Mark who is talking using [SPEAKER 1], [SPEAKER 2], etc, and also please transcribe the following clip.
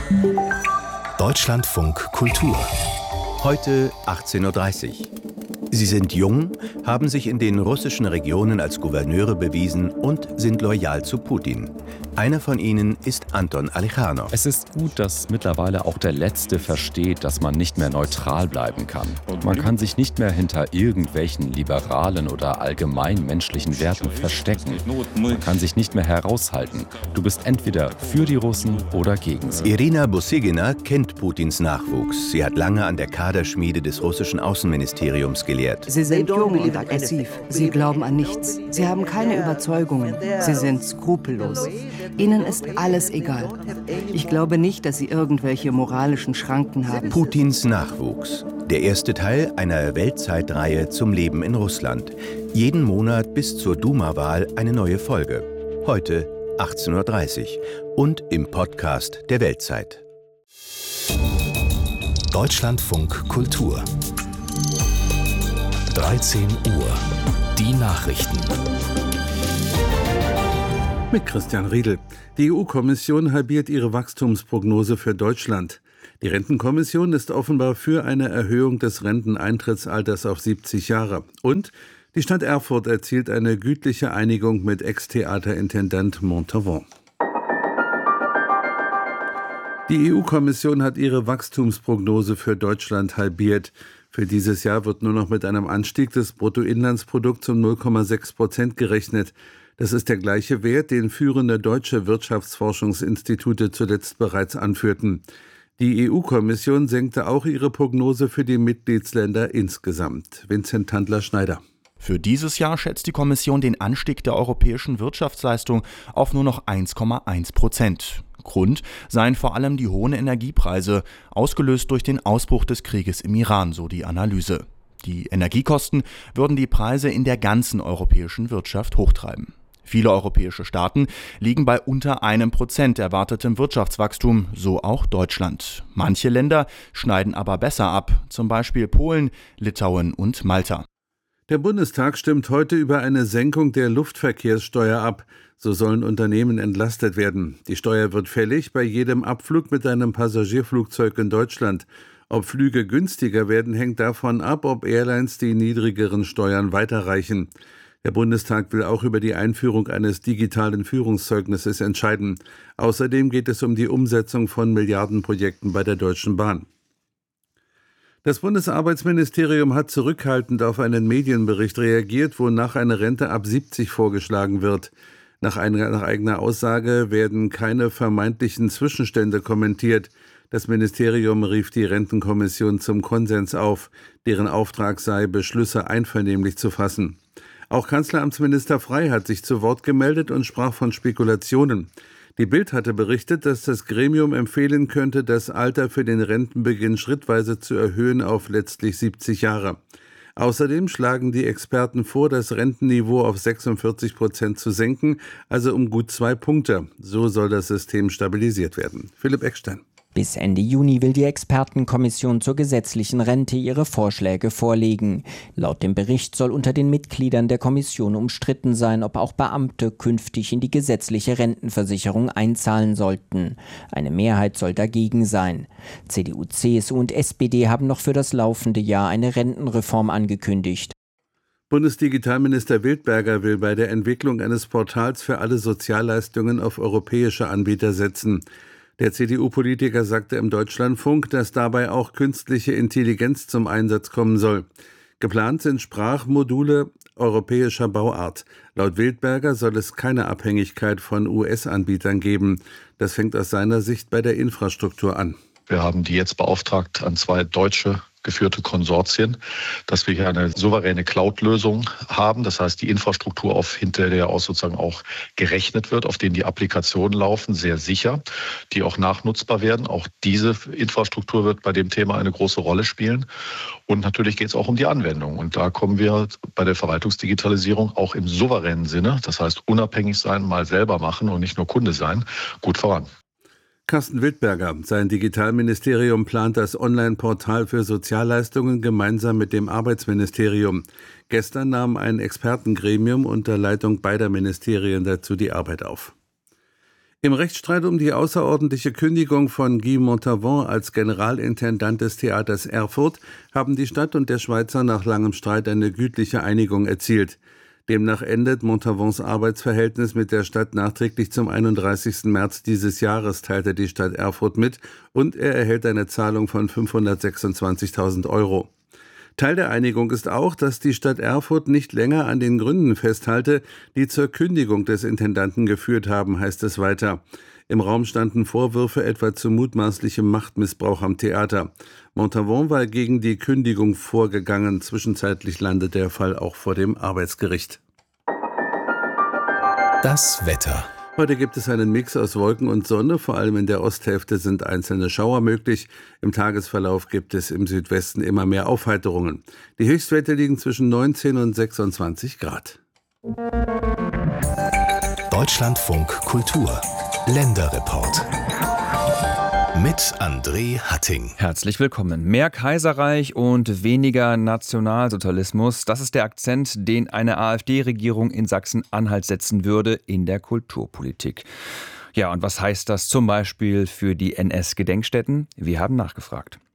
[SPEAKER 1] Deutschlandfunk Kultur. Heute 18:30 Uhr. Sie sind jung, haben sich in den russischen Regionen als Gouverneure bewiesen und sind loyal zu Putin. Einer von ihnen ist Anton Alichanov.
[SPEAKER 2] Es ist gut, dass mittlerweile auch der Letzte versteht, dass man nicht mehr neutral bleiben kann. Man kann sich nicht mehr hinter irgendwelchen liberalen oder allgemein menschlichen Werten verstecken. Man kann sich nicht mehr heraushalten. Du bist entweder für die Russen oder gegen sie.
[SPEAKER 1] Irina Busygina kennt Putins Nachwuchs. Sie hat lange an der Kaderschmiede des russischen Außenministeriums gelehrt.
[SPEAKER 3] Sie sind jung und aggressiv. Sie glauben an nichts. Sie haben keine Überzeugungen. Sie sind skrupellos. Ihnen ist alles egal. Ich glaube nicht, dass sie irgendwelche moralischen Schranken haben.
[SPEAKER 1] Putins Nachwuchs. Der erste Teil einer Weltzeitreihe zum Leben in Russland. Jeden Monat bis zur Duma-Wahl eine neue Folge. Heute 18:30 Uhr und im Podcast der Weltzeit.
[SPEAKER 4] Deutschlandfunk Kultur. 13 Uhr. Die Nachrichten.
[SPEAKER 5] Mit Christian Riedel. Die EU-Kommission halbiert ihre Wachstumsprognose für Deutschland. Die Rentenkommission ist offenbar für eine Erhöhung des Renteneintrittsalters auf 70 Jahre. Und die Stadt Erfurt erzielt eine gütliche Einigung mit Ex-Theaterintendant Montauban. Die EU-Kommission hat ihre Wachstumsprognose für Deutschland halbiert. Für dieses Jahr wird nur noch mit einem Anstieg des Bruttoinlandsprodukts um 0,6% gerechnet. Das ist der gleiche Wert, den führende deutsche Wirtschaftsforschungsinstitute zuletzt bereits anführten. Die EU-Kommission senkte auch ihre Prognose für die Mitgliedsländer insgesamt. Vincent Tandler-Schneider.
[SPEAKER 6] Für dieses Jahr schätzt die Kommission den Anstieg der europäischen Wirtschaftsleistung auf nur noch 1,1%. Grund seien vor allem die hohen Energiepreise, ausgelöst durch den Ausbruch des Krieges im Iran, so die Analyse. Die Energiekosten würden die Preise in der ganzen europäischen Wirtschaft hochtreiben. Viele europäische Staaten liegen bei unter 1% erwartetem Wirtschaftswachstum, so auch Deutschland. Manche Länder schneiden aber besser ab, zum Beispiel Polen, Litauen und Malta.
[SPEAKER 5] Der Bundestag stimmt heute über eine Senkung der Luftverkehrssteuer ab. So sollen Unternehmen entlastet werden. Die Steuer wird fällig bei jedem Abflug mit einem Passagierflugzeug in Deutschland. Ob Flüge günstiger werden, hängt davon ab, ob Airlines die niedrigeren Steuern weiterreichen. Der Bundestag will auch über die Einführung eines digitalen Führungszeugnisses entscheiden. Außerdem geht es um die Umsetzung von Milliardenprojekten bei der Deutschen Bahn. Das Bundesarbeitsministerium hat zurückhaltend auf einen Medienbericht reagiert, wonach eine Rente ab 70 vorgeschlagen wird. Nach eigener Aussage werden keine vermeintlichen Zwischenstände kommentiert. Das Ministerium rief die Rentenkommission zum Konsens auf, deren Auftrag sei, Beschlüsse einvernehmlich zu fassen. Auch Kanzleramtsminister Frey hat sich zu Wort gemeldet und sprach von Spekulationen. Die Bild hatte berichtet, dass das Gremium empfehlen könnte, das Alter für den Rentenbeginn schrittweise zu erhöhen auf letztlich 70 Jahre. Außerdem schlagen die Experten vor, das Rentenniveau auf 46% zu senken, also um gut 2 Punkte. So soll das System stabilisiert werden. Philipp Eckstein.
[SPEAKER 7] Bis Ende Juni will die Expertenkommission zur gesetzlichen Rente ihre Vorschläge vorlegen. Laut dem Bericht soll unter den Mitgliedern der Kommission umstritten sein, ob auch Beamte künftig in die gesetzliche Rentenversicherung einzahlen sollten. Eine Mehrheit soll dagegen sein. CDU, CSU und SPD haben noch für das laufende Jahr eine Rentenreform angekündigt.
[SPEAKER 5] Bundesdigitalminister Wildberger will bei der Entwicklung eines Portals für alle Sozialleistungen auf europäische Anbieter setzen. Der CDU-Politiker sagte im Deutschlandfunk, dass dabei auch künstliche Intelligenz zum Einsatz kommen soll. Geplant sind Sprachmodule europäischer Bauart. Laut Wildberger soll es keine Abhängigkeit von US-Anbietern geben. Das fängt aus seiner Sicht bei der Infrastruktur an.
[SPEAKER 8] Wir haben die jetzt beauftragt an 2 deutsche geführte Konsortien, dass wir hier eine souveräne Cloud-Lösung haben. Das heißt, die Infrastruktur auf hinterher aus sozusagen auch gerechnet wird, auf denen die Applikationen laufen, sehr sicher, die auch nachnutzbar werden. Auch diese Infrastruktur wird bei dem Thema eine große Rolle spielen. Und natürlich geht es auch um die Anwendung. Und da kommen wir bei der Verwaltungsdigitalisierung auch im souveränen Sinne, das heißt unabhängig sein, mal selber machen und nicht nur Kunde sein, gut voran.
[SPEAKER 5] Carsten Wildberger. Sein Digitalministerium plant das Online-Portal für Sozialleistungen gemeinsam mit dem Arbeitsministerium. Gestern nahm ein Expertengremium unter Leitung beider Ministerien dazu die Arbeit auf. Im Rechtsstreit um die außerordentliche Kündigung von Guy Montavon als Generalintendant des Theaters Erfurt haben die Stadt und der Schweizer nach langem Streit eine gütliche Einigung erzielt. Demnach endet Montavons Arbeitsverhältnis mit der Stadt nachträglich zum 31. März dieses Jahres, teilte die Stadt Erfurt mit, und er erhält eine Zahlung von 526.000 €. Teil der Einigung ist auch, dass die Stadt Erfurt nicht länger an den Gründen festhalte, die zur Kündigung des Intendanten geführt haben, heißt es weiter. Im Raum standen Vorwürfe etwa zu mutmaßlichem Machtmissbrauch am Theater. Montavon war gegen die Kündigung vorgegangen. Zwischenzeitlich landet der Fall auch vor dem Arbeitsgericht.
[SPEAKER 4] Das Wetter.
[SPEAKER 5] Heute gibt es einen Mix aus Wolken und Sonne. Vor allem in der Osthälfte sind einzelne Schauer möglich. Im Tagesverlauf gibt es im Südwesten immer mehr Aufheiterungen. Die Höchstwerte liegen zwischen 19 und 26 Grad.
[SPEAKER 4] Deutschlandfunk Kultur. Länderreport. Mit André Hatting.
[SPEAKER 9] Herzlich willkommen. Mehr Kaiserreich und weniger Nationalsozialismus, das ist der Akzent, den eine AfD-Regierung in Sachsen-Anhalt setzen würde in der Kulturpolitik. Ja, und was heißt das zum Beispiel für die NS-Gedenkstätten? Wir haben nachgefragt.